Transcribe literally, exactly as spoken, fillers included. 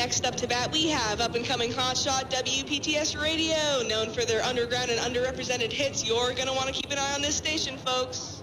Next up to bat, we have up-and-coming hotshot W P T S Radio, known for their underground and underrepresented hits. You're going to want to keep an eye on this station, folks.